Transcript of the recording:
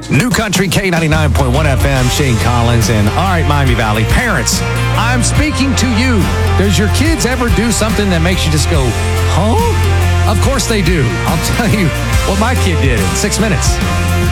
New Country K99.1 FM, Shane Collins, and all right, Miami Valley. Parents, I'm speaking to you. Does your kids ever do something that makes you just go, huh? Of course they do. I'll tell you what my kid did in 6 minutes.